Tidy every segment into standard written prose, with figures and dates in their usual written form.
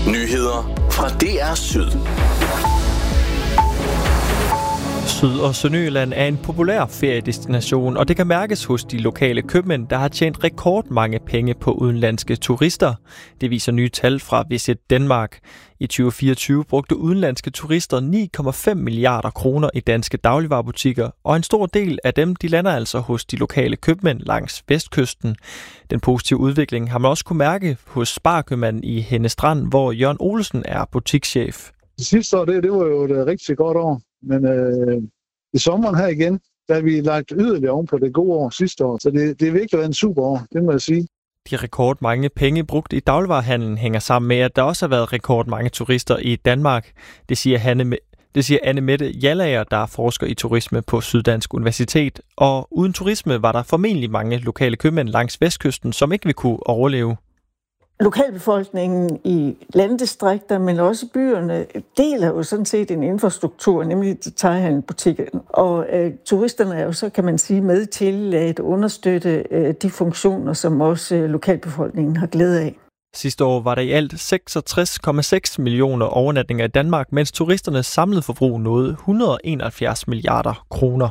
Nyheder fra DR Syd. Syd- og Sønderjylland er en populær feriedestination, og det kan mærkes hos de lokale købmænd, der har tjent rekordmange penge på udenlandske turister. Det viser nye tal fra Visit Denmark. I 2024 brugte udenlandske turister 9,5 milliarder kroner i danske dagligvarebutikker, og en stor del af dem de lander altså hos de lokale købmænd langs vestkysten. Den positive udvikling har man også kunne mærke hos Sparkøbmanden i Henne Strand, hvor Jørgen Olsen er butikschef. Sidste år, det var jo et rigtig godt år, men i sommeren her igen, der har vi lagt yderligere oven på det gode år sidste år, så det er virkelig været en super år, det må jeg sige. De rekordmange penge brugt i dagligvarehandlen hænger sammen med, at der også har været rekordmange turister i Danmark. Det siger Anne Mette Jallager, der er forsker i turisme på Syddansk Universitet. Og uden turisme var der formentlig mange lokale købmænd langs vestkysten, som ikke ville kunne overleve. Lokalbefolkningen i landdistrikter, men også byerne, deler jo sådan set en infrastruktur, nemlig detailhandelsbutikkerne. Og turisterne er jo så, kan man sige, med til at understøtte de funktioner, som også lokalbefolkningen har glæde af. Sidste år var der i alt 66,6 millioner overnatninger i Danmark, mens turisternes samlede forbrug nåede 171 milliarder kroner.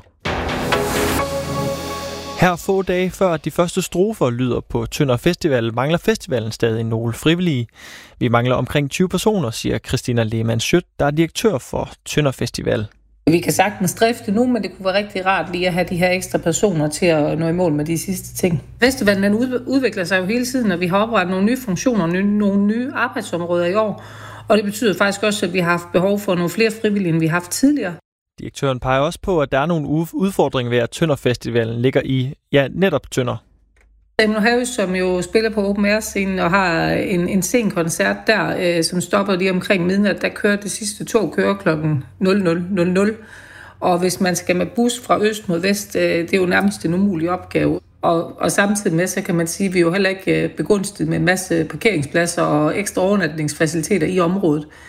Her få dage før de første strofer lyder på Tønder Festival, mangler festivalen stadig nogle frivillige. Vi mangler omkring 20 personer, siger Christina Lehmann-Schødt, der er direktør for Tønder Festival. Vi kan sagtens drifte nu, men det kunne være rigtig rart lige at have de her ekstra personer til at nå i mål med de sidste ting. Festivalen den udvikler sig jo hele tiden, og vi har oprettet nogle nye funktioner, nogle nye arbejdsområder i år. Og det betyder faktisk også, at vi har haft behov for nogle flere frivillige, end vi har haft tidligere. Direktøren peger også på, at der er nogle udfordringer ved, at Tønder Festivalen ligger i, netop Tønder. Emno Harris, som jo spiller på Open Air-scenen og har en sen koncert der, som stopper lige omkring midnat, der kører det sidste tog klokken 00.00. Og hvis man skal med bus fra øst mod vest, det er jo nærmest en umulig opgave. Og samtidig med, så kan man sige, at vi jo heller ikke begunstiget med en masse parkeringspladser og ekstra overnatningsfaciliteter i området.